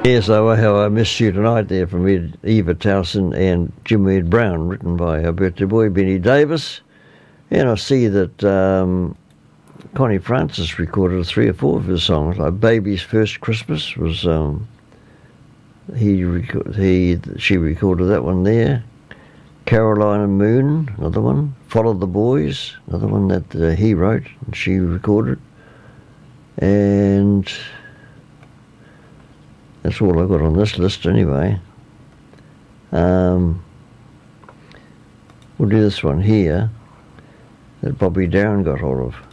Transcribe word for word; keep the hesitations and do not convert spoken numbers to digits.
Yes, so How I Missed You Tonight there from Ed, Eva Towson and Jim Ed Brown, written by our birthday boy Benny Davis. And I see that um, Connie Francis recorded three or four of his songs, like Baby's First Christmas was um, he reco- he she recorded that one there. Caroline and Moon, another one. Follow the Boys, another one that uh, he wrote and she recorded. And that's all I got on this list anyway. Um, we'll do this one here that Bobby Darin got hold of.